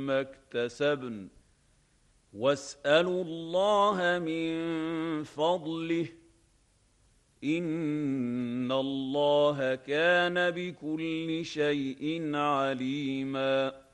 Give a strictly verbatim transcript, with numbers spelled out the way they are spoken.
ما اكتسبن واسالوا الله من فضله ان الله كان بكل شيء عليما